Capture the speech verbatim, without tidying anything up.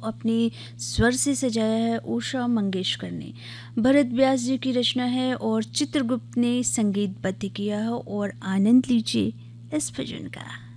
अपने स्वर से सजाया है उषा मंगेशकर ने। भरत व्यास जी की रचना है और चित्रगुप्त ने संगीतबद्ध किया है। और आनंद लीजिए इस भजन का।